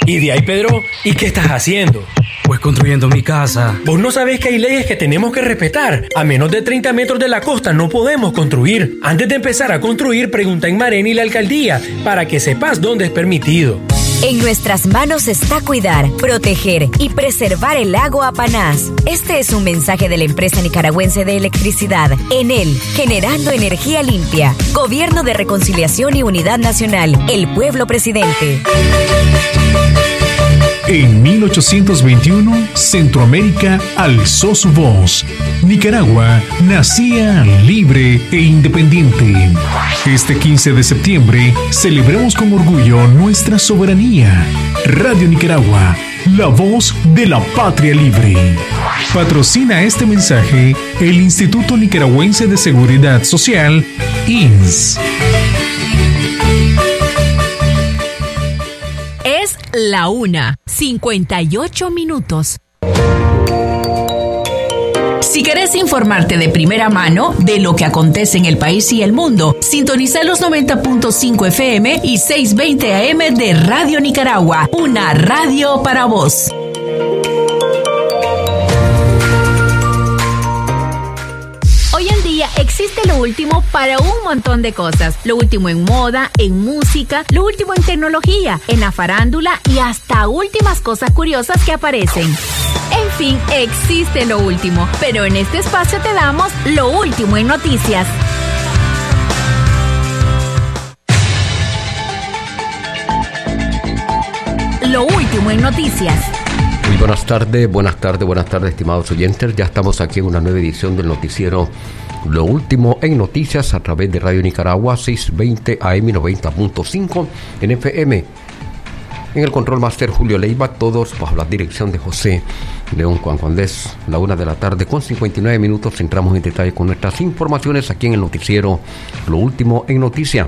Y de ahí, Pedro, ¿y qué estás haciendo? Pues construyendo mi casa. ¿Vos no sabés que hay leyes que tenemos que respetar? A menos de 30 metros de la costa no podemos construir. Antes de empezar a construir, pregunta en Marén y la alcaldía para que sepas dónde es permitido. En nuestras manos está cuidar, proteger y preservar el lago Apanás. Este es un mensaje de la empresa nicaragüense de electricidad, Enel, generando energía limpia. Gobierno de Reconciliación y Unidad Nacional, el pueblo presidente. En 1821, Centroamérica alzó su voz. Nicaragua nacía libre e independiente. Este 15 de septiembre, celebremos con orgullo nuestra soberanía. Radio Nicaragua, la voz de la patria libre. Patrocina este mensaje el Instituto Nicaragüense de Seguridad Social, INS. Es la 1:58. Si querés informarte de primera mano de lo que acontece en el país y el mundo, sintoniza los 90.5 FM y 620 AM de Radio Nicaragua, una radio para vos. Hoy en día existe lo último para un montón de cosas. Lo último en moda, en música, lo último en tecnología, en la farándula y hasta últimas cosas curiosas que aparecen. En fin, existe lo último, pero en este espacio te damos lo último en noticias. Lo último en noticias. Muy buenas tardes, estimados oyentes. Ya estamos aquí en una nueva edición del noticiero Lo Último en Noticias a través de Radio Nicaragua 620 AM 90.5 en FM. En el control máster Julio Leiva, todos bajo la dirección de José León Juan Juandés. La 1:59 PM. Entramos en detalle con nuestras informaciones aquí en el noticiero Lo Último en Noticias.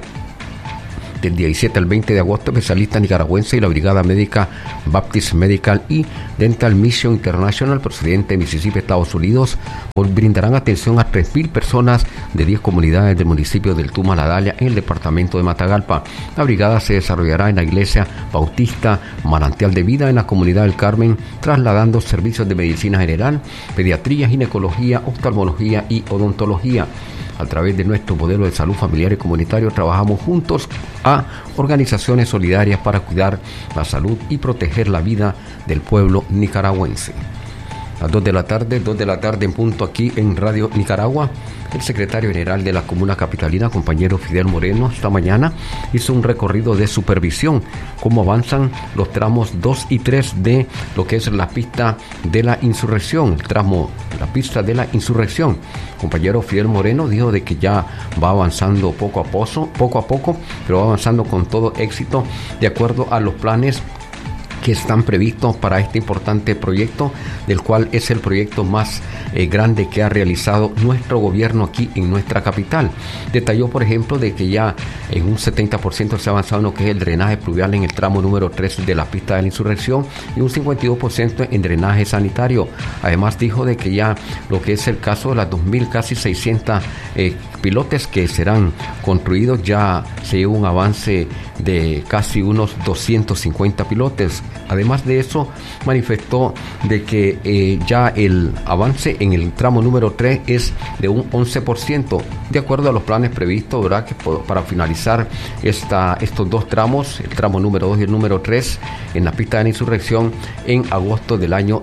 Del 17 al 20 de agosto, especialista nicaragüense y la Brigada Médica Baptist Medical y Dental Mission International, procedente de Mississippi, Estados Unidos, brindarán atención a 3.000 personas de 10 comunidades del municipio del Tuma La Dalia en el departamento de Matagalpa. La brigada se desarrollará en la iglesia bautista Manantial de Vida en la comunidad del Carmen, trasladando servicios de medicina general, pediatría, ginecología, oftalmología y odontología. A través de nuestro modelo de salud familiar y comunitario trabajamos juntos a organizaciones solidarias para cuidar la salud y proteger la vida del pueblo nicaragüense. A las 2 de la tarde en punto aquí en Radio Nicaragua. El secretario general de la Comuna Capitalina, compañero Fidel Moreno, esta mañana hizo un recorrido de supervisión, cómo avanzan los tramos 2 y 3 de lo que es la pista de la insurrección, la pista de la insurrección. Compañero Fidel Moreno dijo de que ya va avanzando poco a poco, pero va avanzando con todo éxito de acuerdo a los planes que están previstos para este importante proyecto, del cual es el proyecto más grande que ha realizado nuestro gobierno aquí en nuestra capital. Detalló, por ejemplo, de que ya en un 70% se ha avanzado en lo que es el drenaje pluvial en el tramo número 3 de la pista de la insurrección y un 52% en drenaje sanitario. Además dijo de que ya lo que es el caso de las 2.000 casi 600 pilotes que serán construidos, ya se lleva un avance de casi unos 250 pilotes. Además de eso, manifestó de que ya el avance en el tramo número 3 es de un 11%, de acuerdo a los planes previstos, ¿verdad?, que para finalizar estos dos tramos, el tramo número 2 y el número 3, en la pista de la insurrección en agosto del año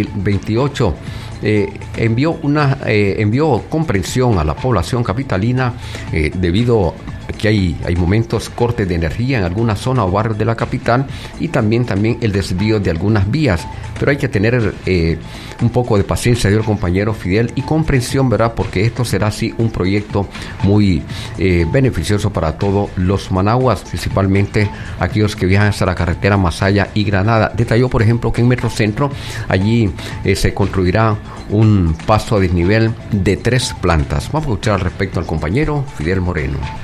2028. Envió comprensión a la población capitalina debido a que hay momentos cortes de energía en algunas zonas o barrios de la capital y también el desvío de algunas vías, pero hay que tener un poco de paciencia, dijo el compañero Fidel, y comprensión, ¿verdad?, porque esto será así un proyecto muy beneficioso para todos los managuas, principalmente aquellos que viajan hasta la carretera Masaya y Granada. Detalló, por ejemplo, que en Metrocentro allí se construirá un paso a desnivel de 3 plantas. Vamos a escuchar al respecto al compañero Fidel Moreno.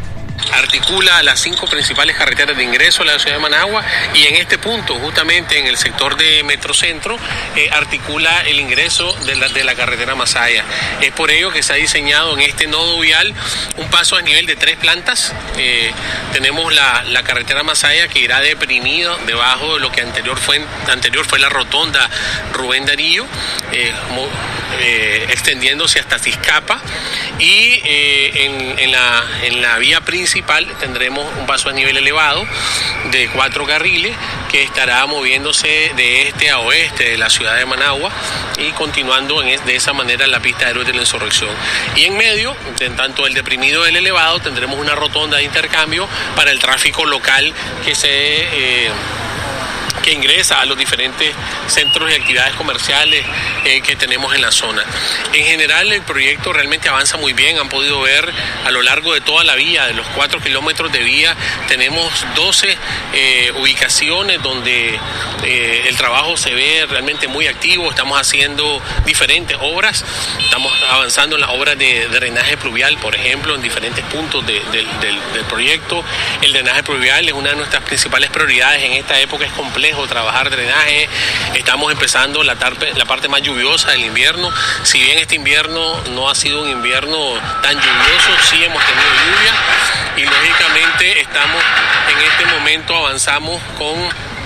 articula las 5 principales carreteras de ingreso a la ciudad de Managua, y en este punto, justamente en el sector de Metrocentro, articula el ingreso de la carretera Masaya. Es por ello que se ha diseñado en este nodo vial un paso a nivel de 3 plantas. Tenemos la carretera Masaya, que irá deprimido debajo de lo que anterior fue la rotonda Rubén Darío, extendiéndose hasta Tizcapa, y en la vía principal tendremos un paso a nivel elevado de 4 carriles que estará moviéndose de este a oeste de la ciudad de Managua y continuando de esa manera la pista de Héroes de la Insurrección. Y en medio, tanto el deprimido y el elevado, tendremos una rotonda de intercambio para el tráfico local que ingresa a los diferentes centros y actividades comerciales que tenemos en la zona. En general, el proyecto realmente avanza muy bien. Han podido ver a lo largo de toda la vía, de los 4 kilómetros de vía, tenemos 12 ubicaciones donde el trabajo se ve realmente muy activo. Estamos haciendo diferentes obras. Estamos avanzando en las obras de drenaje pluvial, por ejemplo, en diferentes puntos del proyecto. El drenaje pluvial es una de nuestras principales prioridades. En esta época es complejo trabajar drenaje. Estamos empezando la parte más lluviosa del invierno. Si bien este invierno no ha sido un invierno tan lluvioso, sí hemos tenido lluvia, y lógicamente estamos en este momento avanzamos con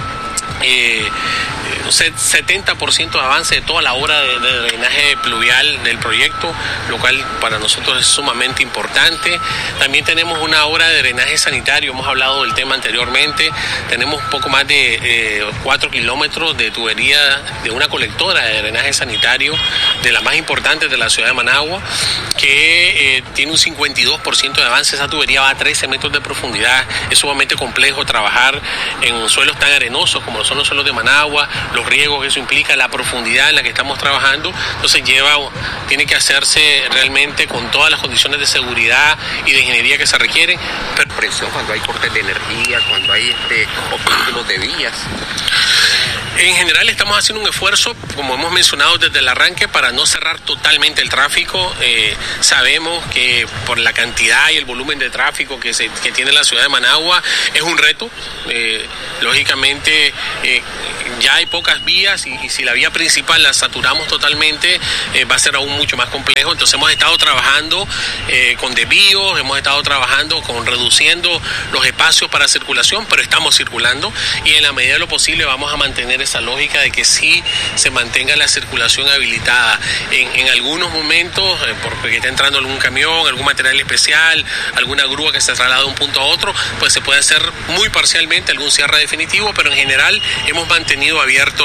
70% de avance de toda la obra de drenaje pluvial del proyecto, lo cual para nosotros es sumamente importante. También tenemos una obra de drenaje sanitario, hemos hablado del tema anteriormente. Tenemos un poco más de 4 kilómetros de tubería de una colectora de drenaje sanitario, de las más importantes de la ciudad de Managua, que tiene un 52% de avance. Esa tubería va a 13 metros de profundidad. Es sumamente complejo trabajar en suelos tan arenosos como son los suelos de Managua, los riegos que eso implica, la profundidad en la que estamos trabajando. Entonces tiene que hacerse realmente con todas las condiciones de seguridad y de ingeniería que se requieren. Pero presión cuando hay cortes de energía, cuando hay obstáculos de vías. En general estamos haciendo un esfuerzo, como hemos mencionado desde el arranque, para no cerrar totalmente el tráfico. Sabemos que por la cantidad y el volumen de tráfico que tiene la ciudad de Managua es un reto. Lógicamente ya hay pocas vías, y si la vía principal la saturamos totalmente va a ser aún mucho más complejo. Entonces hemos estado trabajando con desvíos, hemos estado trabajando con reduciendo los espacios para circulación, pero estamos circulando, y en la medida de lo posible vamos a mantener esa lógica de que sí se mantenga la circulación habilitada. En algunos momentos, porque está entrando algún camión, algún material especial, alguna grúa que se traslada de un punto a otro, pues se puede hacer muy parcialmente algún cierre definitivo, pero en general hemos mantenido abierto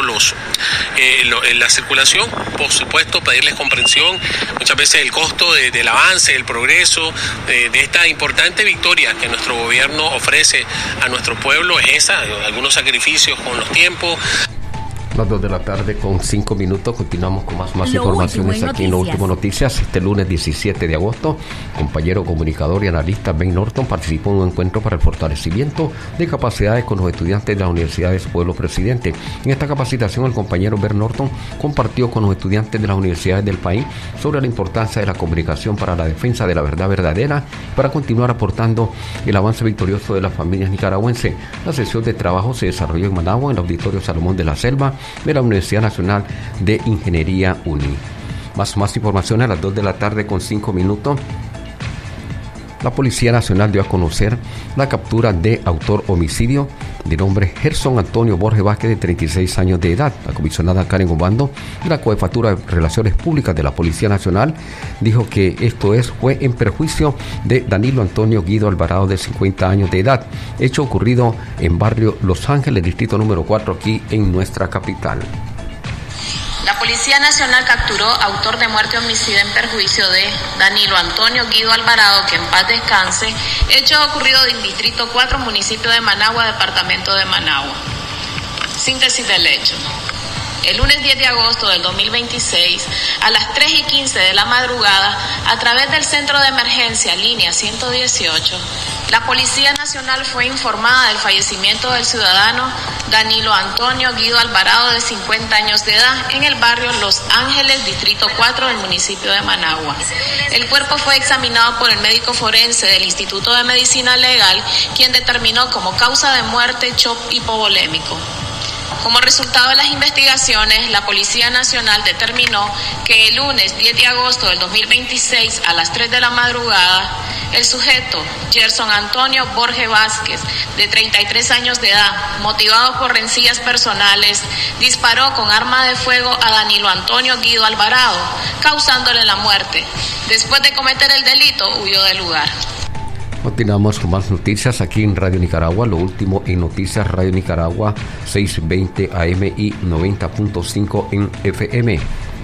la circulación. Por supuesto, pedirles comprensión. Muchas veces el costo del avance, del progreso, de esta importante victoria que nuestro gobierno ofrece a nuestro pueblo es esa, algunos sacrificios con los tiempos. Las 2 de la tarde con 5 minutos. Continuamos con más informaciones aquí en Lo Último Noticias. Este lunes 17 de agosto, compañero comunicador y analista Ben Norton participó en un encuentro para el fortalecimiento de capacidades con los estudiantes de las universidades Pueblo Presidente. En esta capacitación, el compañero Ben Norton compartió con los estudiantes de las universidades del país sobre la importancia de la comunicación para la defensa de la verdad verdadera, para continuar aportando el avance victorioso de las familias nicaragüenses. La sesión de trabajo se desarrolló en Managua, en el Auditorio Salomón de la Selva de la Universidad Nacional de Ingeniería UNI. Más información a las 2 de la tarde con 5 minutos. La Policía Nacional dio a conocer la captura de autor homicidio de nombre Gerson Antonio Borges Vázquez, de 36 años de edad. La comisionada Karen Obando de la Cojefatura de Relaciones Públicas de la Policía Nacional dijo que esto fue en perjuicio de Danilo Antonio Guido Alvarado, de 50 años de edad, hecho ocurrido en barrio Los Ángeles, distrito número 4, aquí en nuestra capital. La Policía Nacional capturó autor de muerte homicida en perjuicio de Danilo Antonio Guido Alvarado, que en paz descanse, hecho ocurrido en distrito 4, municipio de Managua, departamento de Managua. Síntesis del hecho. el lunes 10 de agosto del 2026, a las 3:15 de la madrugada, a través del Centro de Emergencia Línea 118, la Policía Nacional fue informada del fallecimiento del ciudadano Danilo Antonio Guido Alvarado, de 50 años de edad, en el barrio Los Ángeles, Distrito 4 del municipio de Managua. El cuerpo fue examinado por el médico forense del Instituto de Medicina Legal, quien determinó como causa de muerte shock hipovolémico. Como resultado de las investigaciones, la Policía Nacional determinó que el lunes 10 de agosto del 2026 a las 3 de la madrugada, el sujeto, Gerson Antonio Borges Vázquez, de 33 años de edad, motivado por rencillas personales, disparó con arma de fuego a Danilo Antonio Guido Alvarado, causándole la muerte. Después de cometer el delito, huyó del lugar. Continuamos con más noticias aquí en Radio Nicaragua, lo último en Noticias Radio Nicaragua, 620 AM y 90.5 en FM.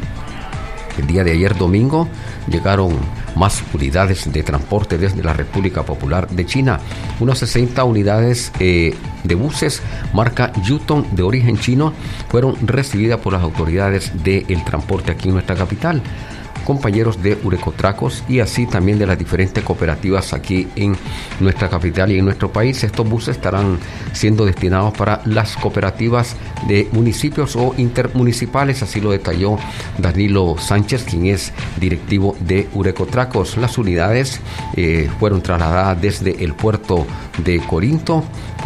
El día de ayer domingo llegaron más unidades de transporte desde la República Popular de China. Unas 60 unidades de buses marca Yutong de origen chino fueron recibidas por las autoridades del transporte aquí en nuestra capital, compañeros de Urecotracos y así también de las diferentes cooperativas aquí en nuestra capital y en nuestro país. Estos buses estarán siendo destinados para las cooperativas de municipios o intermunicipales, así lo detalló Danilo Sánchez, quien es directivo de Urecotracos. Las unidades fueron trasladadas desde el puerto de Corinto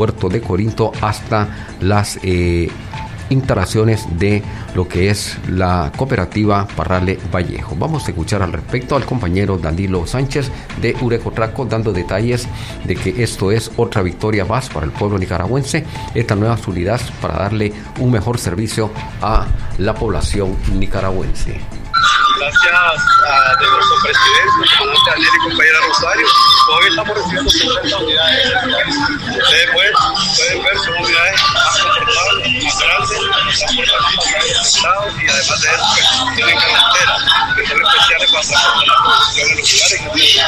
hasta las instalaciones de lo que es la cooperativa Parrales Vallejo. Vamos a escuchar al respecto al compañero Danilo Sánchez de Urecotracos, dando detalles de que esto es otra victoria más para el pueblo nicaragüense, estas nuevas unidades para darle un mejor servicio a la población nicaragüense. Gracias a nuestro presidente, comandante Daniel y compañera Rosario, hoy estamos recibiendo 50 unidades. Ustedes pueden ver, son unidades más confortables, más grandes, transportativas más pesados y además de eso, pues, tienen carreteras que son especiales para transportar la producción en los lugares que tienen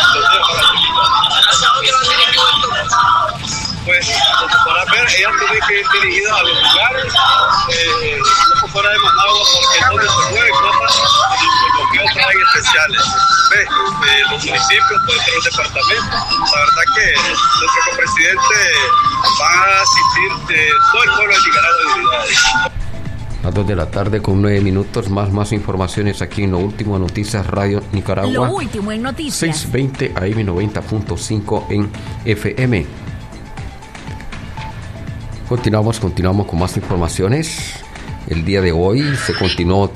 pues, como se podrá ver, ellas tienen que ir dirigidas a los lugares, un poco fuera de Managua, porque es donde se mueven cosas y los traen especiales. Los municipios, pueden ser los departamentos. La verdad que nuestro copresidente va a asistir todo el pueblo de Nicaragua de unidades. A 2 de la tarde con 9 minutos, más informaciones aquí en Lo Último Noticias Radio Nicaragua. Lo último en noticias. 620 AM 90.5 en FM. Continuamos con más informaciones. El día de hoy se continuó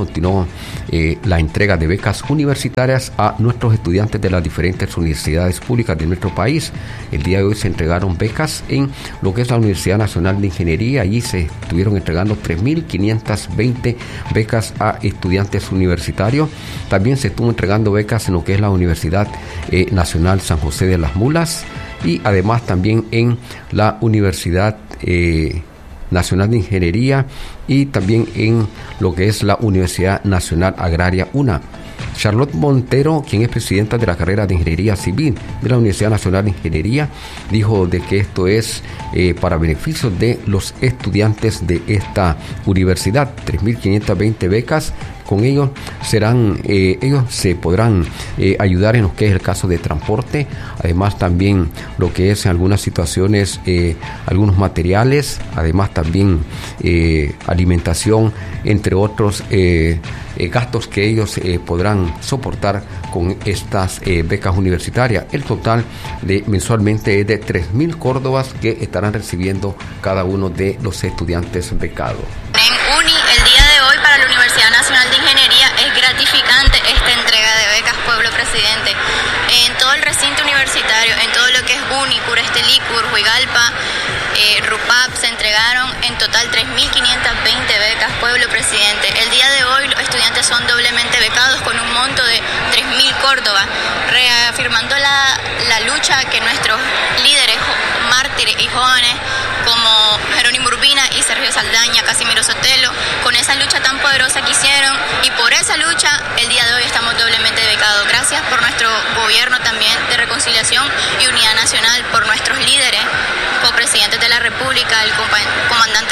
la entrega de becas universitarias a nuestros estudiantes de las diferentes universidades públicas de nuestro país. El día de hoy se entregaron becas en lo que es la Universidad Nacional de Ingeniería. Allí se estuvieron entregando 3.520 becas a estudiantes universitarios. También se estuvo entregando becas en lo que es la Universidad Nacional San José de las Mulas y además también en la Universidad Nacional de Ingeniería y también en lo que es la Universidad Nacional Agraria UNA. Charlotte Montero, quien es presidenta de la carrera de Ingeniería Civil de la Universidad Nacional de Ingeniería, dijo de que esto es para beneficio de los estudiantes de esta universidad. 3.520 becas. Con ellos ellos se podrán ayudar en lo que es el caso de transporte, además también lo que es en algunas situaciones algunos materiales, además también alimentación, entre otros gastos que ellos podrán soportar con estas becas universitarias. El total de mensualmente es de 3.000 córdobas que estarán recibiendo cada uno de los estudiantes becados. En UNI, el día de hoy para la Universidad Nacional de Ingeniería es gratificante esta entrega de becas Pueblo Presidente. En todo el recinto universitario, en todo lo que es UNI, Curestelí, Curjuigalpa, RUPAP, se entregaron en total 3.520 becas Pueblo Presidente. El día de hoy los estudiantes son doblemente becados con un monto de 3.000 córdobas, reafirmando la lucha que nuestros líderes, mártires y jóvenes como Jerónimo Urbina y Sergio Saldaña, Casimiro Sotelo, con esa lucha tan poderosa que hicieron, y por esa lucha el día de hoy estamos doblemente becados. Gracias por nuestro gobierno también de reconciliación y unidad nacional, por nuestros líderes, copresidentes de la República, el comandante Daniel Ortega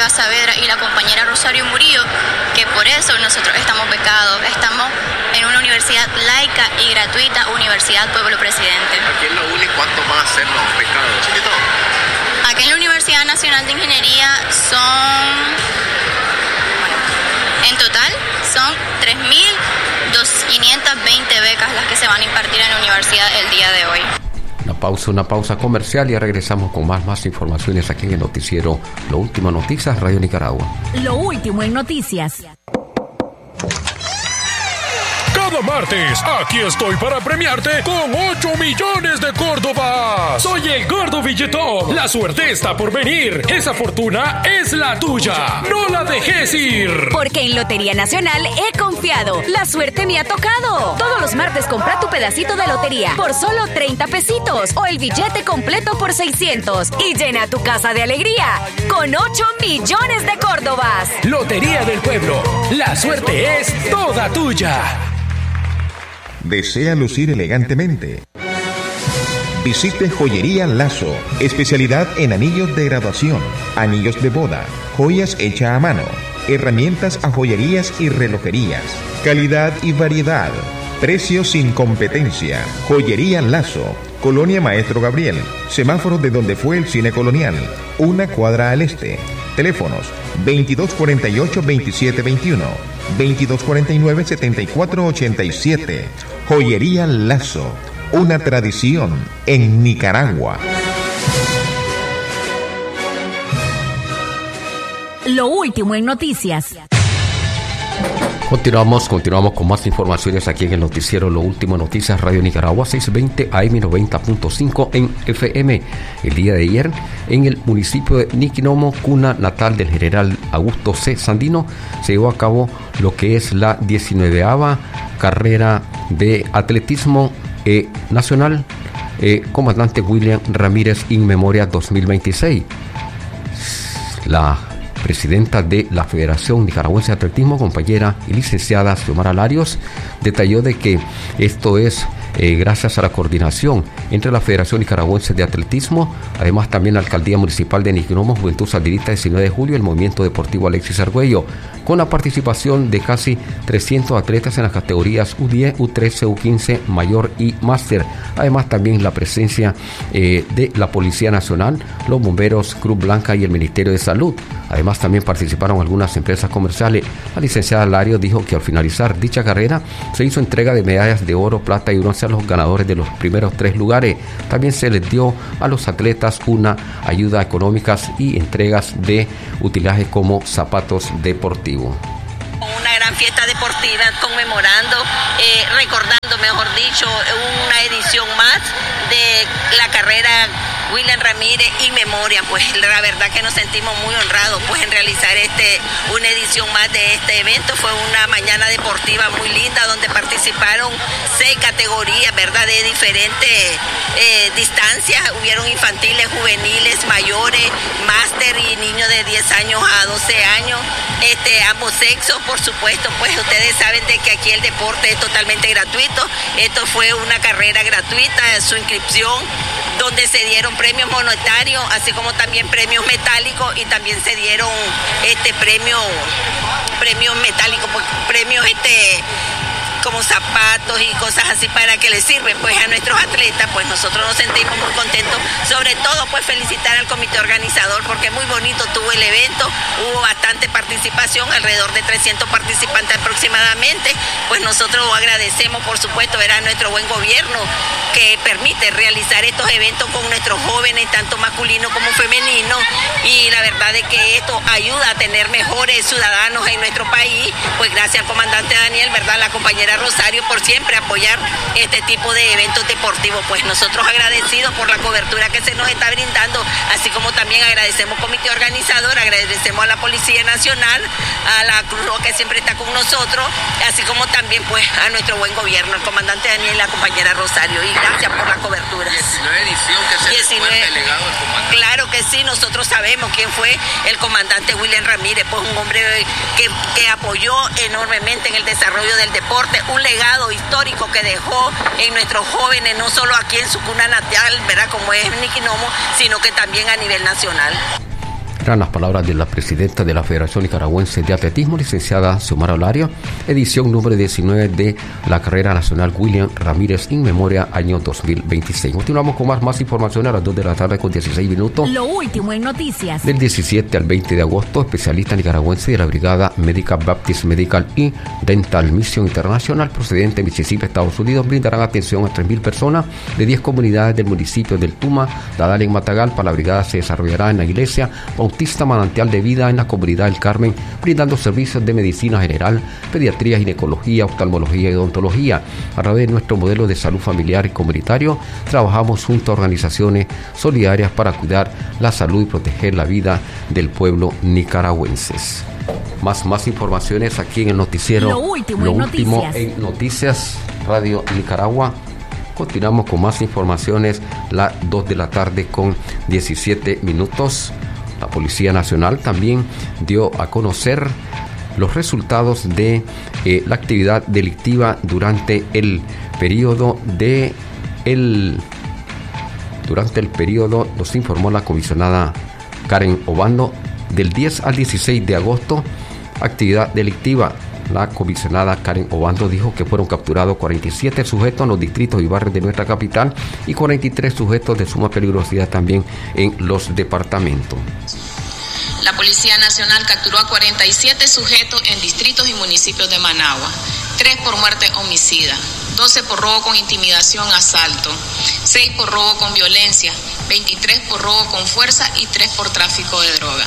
Eva Saavedra y la compañera Rosario Murillo, que por eso nosotros estamos becados. Estamos en una universidad laica y gratuita, Universidad Pueblo Presidente. Aquí en la UNI, ¿cuánto van a ser los becados? Aquí en la Universidad Nacional de Ingeniería en total son 3.520 becas las que se van a impartir en la universidad el día de hoy. Una pausa comercial y regresamos con más informaciones aquí en el noticiero Lo Último en Noticias, Radio Nicaragua. Lo último en noticias. Cada martes, aquí estoy para premiarte con 8 millones de Córdobas. Soy el Gordo Billetón. La suerte está por venir. Esa fortuna es la tuya. No la dejes ir. Porque en Lotería Nacional he confiado. La suerte me ha tocado. Todos los martes compra tu pedacito de lotería por solo 30 pesitos o el billete completo por 600 y llena tu casa de alegría con 8 millones de Córdobas. Lotería del Pueblo. La suerte es toda tuya. ¿Desea lucir elegantemente? Visite Joyería Lazo, especialidad en anillos de graduación, anillos de boda, joyas hechas a mano, herramientas a joyerías y relojerías, calidad y variedad, precios sin competencia. Joyería Lazo, Colonia Maestro Gabriel, semáforo de donde fue el Cine Colonial, una cuadra al este. Teléfonos 2248-2721, 2249-7487. Joyería Lazo, una tradición en Nicaragua. Lo último en noticias. Continuamos con más informaciones aquí en el noticiero Lo Último Noticias, Radio Nicaragua, 620 AM 90.5 en FM. El día de ayer, en el municipio de Niquinomo, cuna natal del general Augusto C. Sandino, se llevó a cabo lo que es la 19ª carrera de atletismo nacional, comandante William Ramírez in Memoria 2026. La presidenta de la Federación Nicaragüense de Atletismo, compañera y licenciada Xiomara Larios, detalló de que esto es gracias a la coordinación entre la Federación Nicaragüense de Atletismo, además también la Alcaldía Municipal de Niquinomo, Juventud Sandinista 19 de julio, el Movimiento Deportivo Alexis Argüello, con la participación de casi 300 atletas en las categorías U10, U13, U15, Mayor y Máster. Además también la presencia de la Policía Nacional, los bomberos, Cruz Blanca y el Ministerio de Salud. Además también participaron algunas empresas comerciales. La licenciada Larios dijo que al finalizar dicha carrera se hizo entrega de medallas de oro, plata y bronce a los ganadores de los primeros 3 lugares. También se les dio a los atletas una ayuda económica y entregas de utilaje como zapatos deportivos. Una gran fiesta deportiva conmemorando, recordando, mejor dicho, una edición más de la carrera William Ramírez in Memoria. Pues la verdad que nos sentimos muy honrados pues en realizar una edición más de este evento. Fue una mañana deportiva muy linda donde participaron 6 categorías, ¿verdad?, de diferentes distancias. Hubieron infantiles, juveniles, mayores, máster y niños de 10 años a 12 años, ambos sexos, por supuesto. Pues ustedes saben de que aquí el deporte es totalmente gratuito. Esto fue una carrera gratuita, su inscripción, donde se dieron premios monetarios, así como también premios metálicos, y también se dieron premios metálicos, premios como zapatos y cosas así para que les sirven pues a nuestros atletas. Pues nosotros nos sentimos muy contentos, sobre todo pues felicitar al comité organizador porque muy bonito tuvo el evento, hubo bastante participación, alrededor de 300 participantes aproximadamente. Pues nosotros agradecemos por supuesto a nuestro buen gobierno que permite realizar estos eventos con nuestros jóvenes, tanto masculinos como femeninos, y la verdad es que esto ayuda a tener mejores ciudadanos en nuestro país. Pues gracias al comandante Daniel, ¿verdad?, la compañera Rosario, por siempre apoyar este tipo de eventos deportivos. Pues nosotros agradecidos por la cobertura que se nos está brindando, así como también agradecemos al comité organizador, agradecemos a la Policía Nacional, a la Cruz Roja que siempre está con nosotros, así como también pues a nuestro buen gobierno, el comandante Daniel y la compañera Rosario, y gracias por la cobertura. 19 edición que se 19, fue el delegado del comandante. Claro que sí, nosotros sabemos quién fue el comandante William Ramírez, pues un hombre que apoyó enormemente en el desarrollo del deporte, un legado histórico que dejó en nuestros jóvenes, no solo aquí en su cuna natal, ¿verdad?, como es Niquinomo, sino que también a nivel nacional. Eran las palabras de la presidenta de la Federación Nicaragüense de Atletismo, licenciada Xiomara Olario, edición número 19 de la carrera nacional William Ramírez in memoria año 2026. Continuamos con más información a las 2 de la tarde con 16 minutos. Lo último en noticias. Del 17 al 20 de agosto, especialista nicaragüense de la Brigada Médica Baptist Medical y Dental Mission Internacional procedente de Mississippi, Estados Unidos, brindarán atención a 3,000 personas de 10 comunidades del municipio del Tuma, Dadal en Matagalpa. La brigada se desarrollará en la iglesia Bautista Manantial de Vida en la comunidad del Carmen, brindando servicios de medicina general, pediatría, ginecología, oftalmología y odontología. A través de nuestro modelo de salud familiar y comunitario, trabajamos junto a organizaciones solidarias para cuidar la salud y proteger la vida del pueblo nicaragüenses. Más informaciones aquí en el noticiero. Lo último en Noticias Radio Nicaragua. Continuamos con más informaciones, las 2 de la tarde con 17 minutos. La Policía Nacional también dio a conocer los resultados de la actividad delictiva durante el periodo nos informó la comisionada Karen Obando, del 10 al 16 de agosto, actividad delictiva. La comisionada Karen Obando dijo que fueron capturados 47 sujetos en los distritos y barrios de nuestra capital y 43 sujetos de suma peligrosidad también en los departamentos. La Policía Nacional capturó a 47 sujetos en distritos y municipios de Managua, 3 por muerte homicida, 12 por robo con intimidación, asalto, 6 por robo con violencia, 23 por robo con fuerza y 3 por tráfico de droga.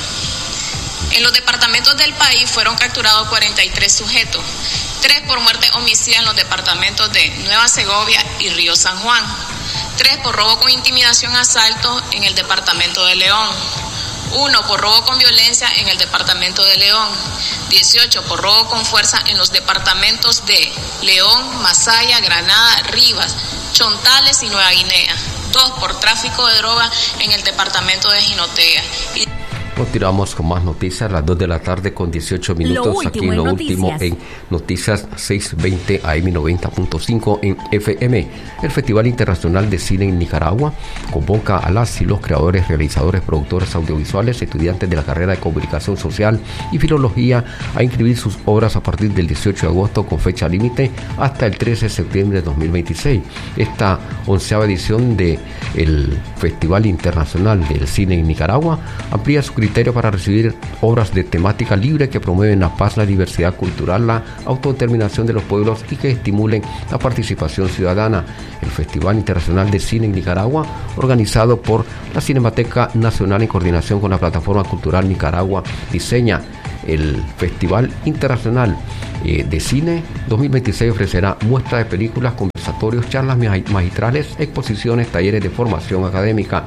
En los departamentos del país fueron capturados 43 sujetos, 3 por muerte homicida en los departamentos de Nueva Segovia y Río San Juan, 3 por robo con intimidación, asalto en el departamento de León, 1 por robo con violencia en el departamento de León, 18 por robo con fuerza en los departamentos de León, Masaya, Granada, Rivas, Chontales y Nueva Guinea, 2 por tráfico de droga en el departamento de Jinotega. Continuamos con más noticias a las 2 de la tarde con 18 minutos aquí en Lo Último en Noticias 620 AM 90.5 en FM. El Festival Internacional de Cine en Nicaragua convoca a las y los creadores, realizadores, productores audiovisuales, estudiantes de la carrera de Comunicación Social y Filología a inscribir sus obras a partir del 18 de agosto con fecha límite hasta el 13 de septiembre de 2026. Esta 11ª edición del Festival Internacional del Cine en Nicaragua amplía su criterio para recibir obras de temática libre que promueven la paz, la diversidad cultural, la autodeterminación de los pueblos y que estimulen la participación ciudadana. El Festival Internacional de Cine en Nicaragua, organizado por la Cinemateca Nacional en coordinación con la Plataforma Cultural Nicaragua, diseña el Festival Internacional de Cine 2026. Ofrecerá muestras de películas, conversatorios, charlas magistrales, exposiciones, talleres de formación académica.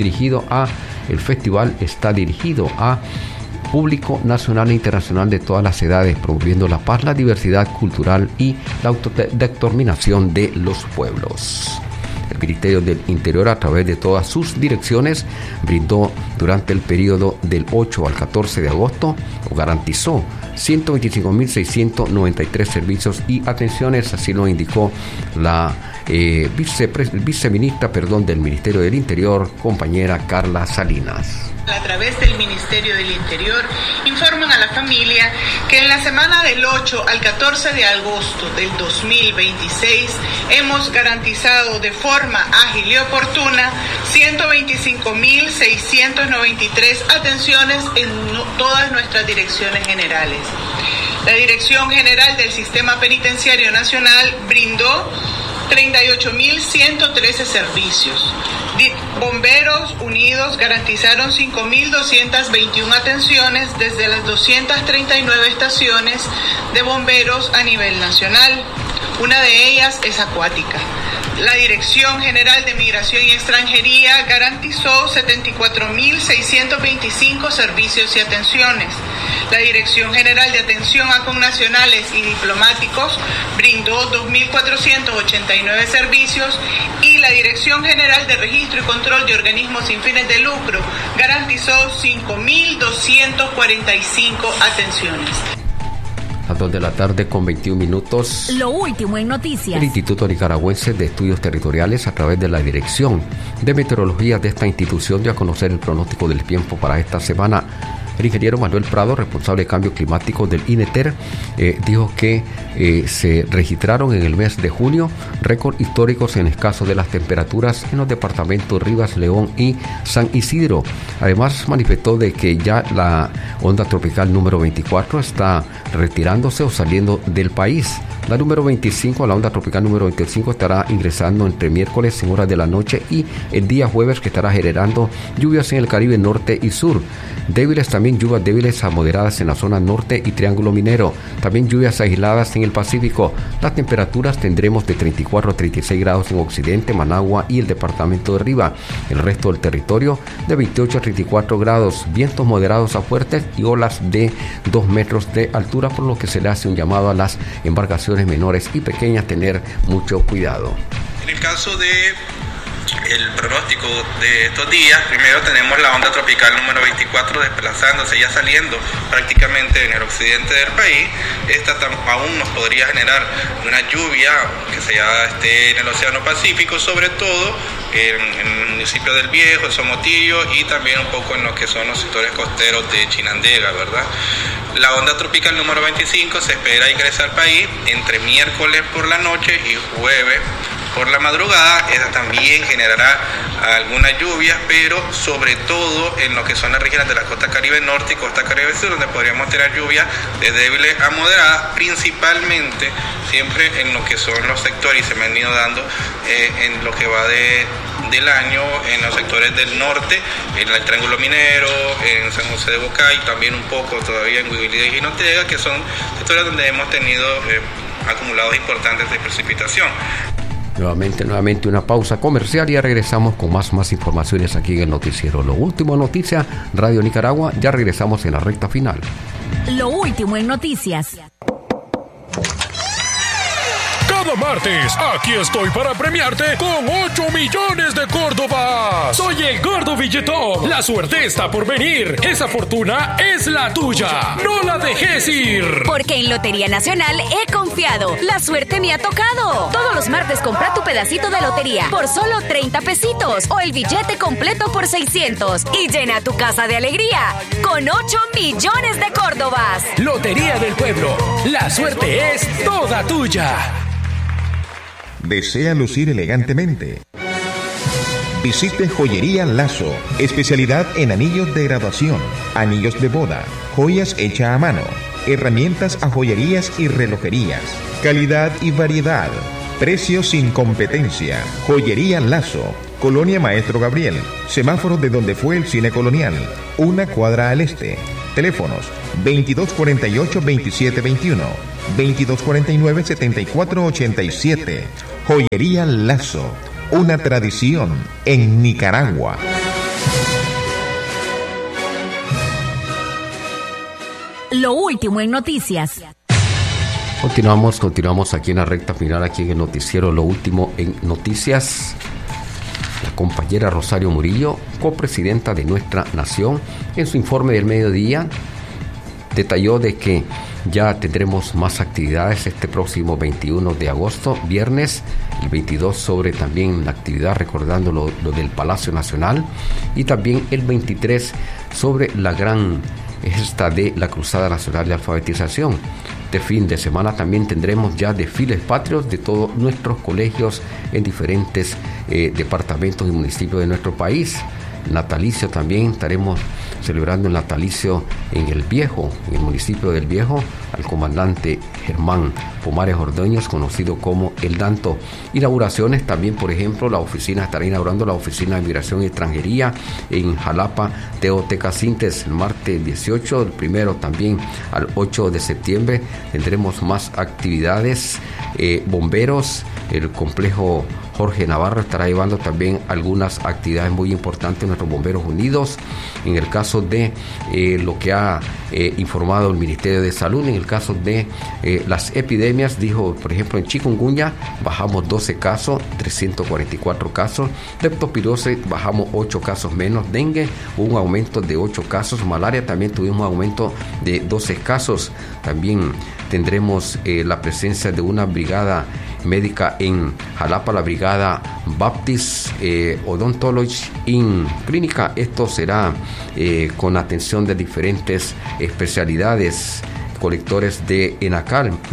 El festival está dirigido a público nacional e internacional de todas las edades, promoviendo la paz, la diversidad cultural y la autodeterminación de los pueblos. El Ministerio del Interior, a través de todas sus direcciones, brindó durante el periodo del 8 al 14 de agosto o garantizó 125.693 servicios y atenciones, así lo indicó la viceministra del Ministerio del Interior, compañera Carla Salinas. A través del Ministerio del Interior informan a la familia que en la semana del 8 al 14 de agosto del 2026 hemos garantizado de forma ágil y oportuna 125.693 atenciones en todas nuestras direcciones generales. La Dirección General del Sistema Penitenciario Nacional brindó 38.113 servicios. Bomberos Unidos garantizaron 5.221 atenciones desde las 239 estaciones de bomberos a nivel nacional. Una de ellas es acuática. La Dirección General de Migración y Extranjería garantizó 74.625 servicios y atenciones. La Dirección General de Atención a Connacionales y Diplomáticos brindó 2.489 servicios y la Dirección General de Registro y Control de Organismos sin fines de lucro garantizó 5.245 atenciones. Las 2 de la tarde con 21 minutos. Lo último en noticias. El Instituto Nicaragüense de Estudios Territoriales, a través de la Dirección de Meteorología de esta institución, dio a conocer el pronóstico del tiempo para esta semana. El ingeniero Manuel Prado, responsable de cambio climático del INETER, dijo que se registraron en el mes de junio récords históricos en el caso de las temperaturas en los departamentos Rivas, León y San Isidro. Además, manifestó de que ya la onda tropical número 24 está retirándose o saliendo del país. La número 25, la onda tropical número 25, estará ingresando entre miércoles en horas de la noche y el día jueves, que estará generando lluvias en el Caribe norte y sur. Débiles también, lluvias débiles a moderadas en la zona norte y Triángulo Minero. También lluvias aisladas en el Pacífico. Las temperaturas tendremos de 34 a 36 grados en Occidente, Managua y el departamento de Riva. El resto del territorio de 28 a 34 grados. Vientos moderados a fuertes y olas de 2 metros de altura, por lo que se le hace un llamado a las embarcaciones menores y pequeñas tener mucho cuidado. En el caso de el pronóstico de estos días, primero tenemos la onda tropical número 24 desplazándose, ya saliendo prácticamente en el occidente del país. Esta aún nos podría generar una lluvia que esté en el Océano Pacífico, sobre todo en el municipio del Viejo, el Somotillo, y también un poco en lo que son los sectores costeros de Chinandega, ¿verdad? La onda tropical número 25 se espera ingresar al país entre miércoles por la noche y jueves por la madrugada. Esa también generará algunas lluvias, pero sobre todo en lo que son las regiones de la costa Caribe Norte y costa Caribe Sur, donde podríamos tener lluvias de débiles a moderadas, principalmente siempre en lo que son los sectores, y se me han ido dando en lo que va del año en los sectores del norte, en el Triángulo Minero, en San José de Bocay, también un poco todavía en Huibilí y Jinotega, que son sectores donde hemos tenido acumulados importantes de precipitación. Nuevamente una pausa comercial y ya regresamos con más informaciones aquí en el noticiero. Lo último, noticia, Radio Nicaragua. Ya regresamos en la recta final. Lo último en noticias. Cada martes, aquí estoy para premiarte con 8 millones de córdobas. Soy el Gordo Billetón. La suerte está por venir. Esa fortuna es la tuya. No la dejes ir. Porque en Lotería Nacional he confiado. La suerte me ha tocado. Todos los martes compra tu pedacito de lotería por solo 30 pesitos o el billete completo por 600 y llena tu casa de alegría con 8 millones de córdobas. Lotería del Pueblo. La suerte es toda tuya. ¿Desea lucir elegantemente? Visite Joyería Lazo, especialidad en anillos de graduación, anillos de boda, joyas hechas a mano, herramientas a joyerías y relojerías, calidad y variedad, precios sin competencia. Joyería Lazo, Colonia Maestro Gabriel, semáforo de donde fue el Cine Colonial, una cuadra al este. Teléfonos 2248-2721, 2249-7487. Joyería Lazo, una tradición en Nicaragua. Lo último en noticias. Continuamos aquí en la recta final, aquí en el noticiero Lo último en noticias. La compañera Rosario Murillo, copresidenta de Nuestra Nación, en su informe del mediodía detalló de que ya tendremos más actividades este próximo 21 de agosto, viernes, el 22 sobre también la actividad recordando lo del Palacio Nacional, y también el 23 sobre la gran gesta de la Cruzada Nacional de Alfabetización. Este fin de semana también tendremos ya desfiles patrios de todos nuestros colegios en diferentes departamentos y municipios de nuestro país. Natalicio también, estaremos celebrando el natalicio en El Viejo, en el municipio del Viejo, al comandante Germán Pomares Ordóñez, conocido como El Danto. Inauguraciones también, por ejemplo, estará inaugurando la Oficina de Migración y Extranjería en Jalapa, Teotecacintes, el martes 18, el primero también al 8 de septiembre. Tendremos más actividades, bomberos, el complejo Jorge Navarro estará llevando también algunas actividades muy importantes, nuestros bomberos unidos. En el caso caso de lo que ha informado el Ministerio de Salud, en el caso de las epidemias, dijo, por ejemplo, en chikungunya bajamos 12 casos, 344 casos, leptospirosis bajamos 8 casos menos, dengue un aumento de 8 casos, malaria también tuvimos un aumento de 12 casos, también tendremos la presencia de una brigada médica en Jalapa, la brigada Baptist Odontology in Clínica. Esto será con atención de diferentes especialidades. Colectores de Enacal, un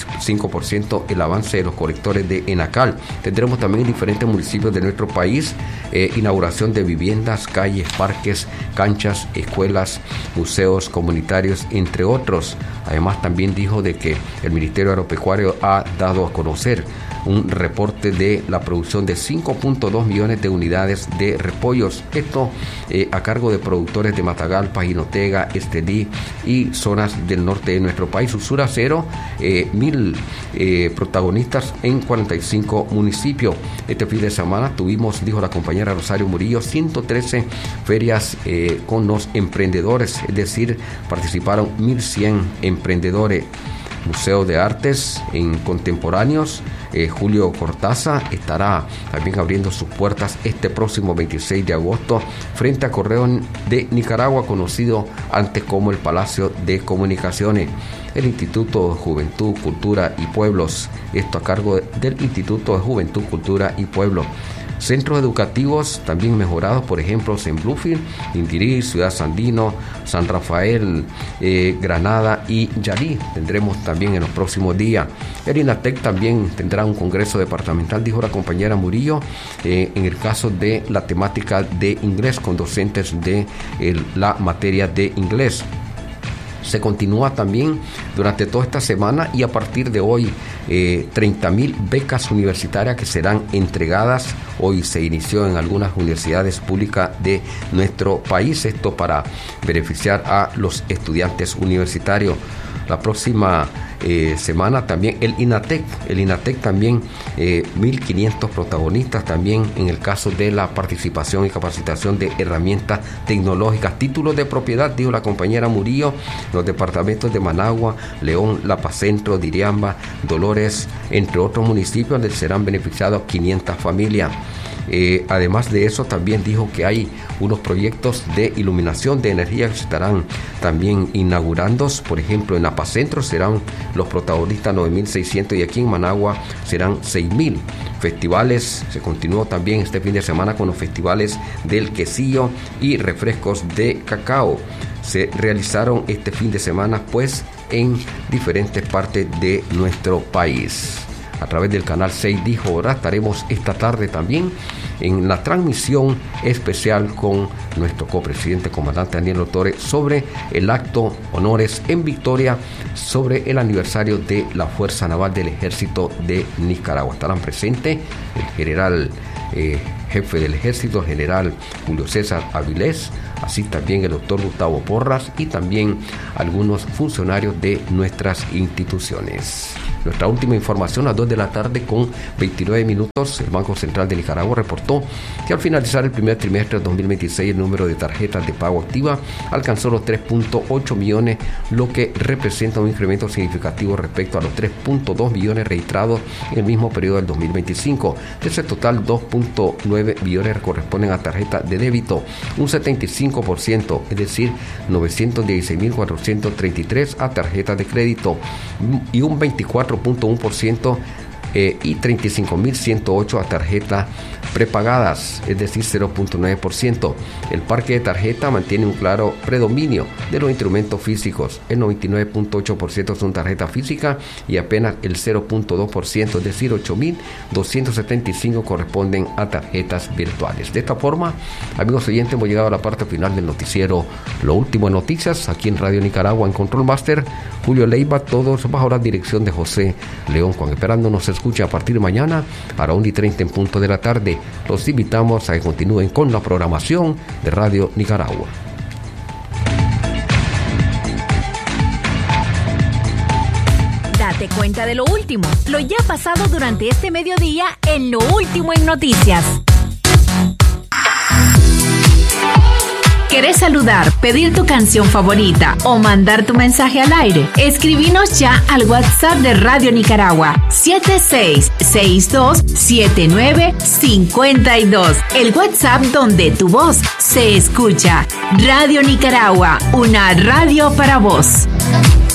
45% el avance de los colectores de Enacal. Tendremos también en diferentes municipios de nuestro país inauguración de viviendas, calles, parques, canchas, escuelas, museos comunitarios, entre otros. Además, también dijo de que el Ministerio Agropecuario ha dado a conocer un reporte de la producción de 5.2 millones de unidades de repollos. Esto a cargo de productores de Matagalpa, Jinotega, Estelí y zonas del norte de nuestro país. Usura cero, 1,000 protagonistas en 45 municipios. Este fin de semana tuvimos, dijo la compañera Rosario Murillo, 113 ferias con los emprendedores, es decir, participaron 1,100 emprendedores. Museo de Artes en Contemporáneos, Julio Cortázar estará también abriendo sus puertas este próximo 26 de agosto frente a Correo de Nicaragua, conocido antes como el Palacio de Comunicaciones. El Instituto de Juventud, Cultura y Pueblos, esto a cargo del Instituto de Juventud, Cultura y Pueblos. Centros educativos también mejorados, por ejemplo, en Bluefield, Indirí, Ciudad Sandino, San Rafael, Granada y Yalí. Tendremos también en los próximos días. El INATEC también tendrá un congreso departamental, dijo la compañera Murillo, en el caso de la temática de inglés con docentes de la materia de inglés. Se continúa también durante toda esta semana y a partir de hoy 30,000 becas universitarias que serán entregadas. Hoy se inició en algunas universidades públicas de nuestro país, esto para beneficiar a los estudiantes universitarios. La próxima semana también el INATEC también 1,500 protagonistas también en el caso de la participación y capacitación de herramientas tecnológicas, títulos de propiedad, dijo la compañera Murillo, los departamentos de Managua, León, La Paz Centro, Diriamba, Dolores, entre otros municipios donde serán beneficiados 500 familias. Además de eso, también dijo que hay unos proyectos de iluminación de energía que se estarán también inaugurando. Por ejemplo, en Apacentro serán los protagonistas 9,600 y aquí en Managua serán 6,000. Festivales, se continuó también este fin de semana con los festivales del quesillo y refrescos de cacao. Se realizaron este fin de semana pues en diferentes partes de nuestro país. A través del canal 6 dijo, ahora estaremos esta tarde también en la transmisión especial con nuestro copresidente, comandante Daniel Otore, sobre el acto honores en Victoria, sobre el aniversario de la Fuerza Naval del Ejército de Nicaragua. Estarán presentes el general jefe del Ejército, el general Julio César Avilés, así también el doctor Gustavo Porras y también algunos funcionarios de nuestras instituciones. Nuestra última información a 2 de la tarde con 29 minutos. El Banco Central de Nicaragua reportó que al finalizar el primer trimestre de 2026 el número de tarjetas de pago activa alcanzó los 3.8 millones, lo que representa un incremento significativo respecto a los 3.2 millones registrados en el mismo periodo del 2025. De ese total, 2.9 millones corresponden a tarjetas de débito, un 75%, es decir, 916.433 a tarjetas de crédito y un 24.1% y 35.108 a tarjetas prepagadas, es decir, 0.9%. El parque de tarjeta mantiene un claro predominio de los instrumentos físicos. El 99.8% son tarjetas físicas y apenas el 0.2%, es decir, 8.275 corresponden a tarjetas virtuales. De esta forma, amigos oyentes, hemos llegado a la parte final del noticiero Lo Último en Noticias, aquí en Radio Nicaragua, en Control Master, Julio Leiva, todos bajo la dirección de José León Juan. Esperando nos escuche a partir de mañana a la 1:30 en punto de la tarde. Los invitamos a que continúen con la programación de Radio Nicaragua. Date cuenta de lo último, lo ya pasado durante este mediodía en Lo Último en Noticias. ¿Querés saludar, pedir tu canción favorita o mandar tu mensaje al aire? Escribinos ya al WhatsApp de Radio Nicaragua 76627952. El WhatsApp donde tu voz se escucha. Radio Nicaragua, una radio para vos.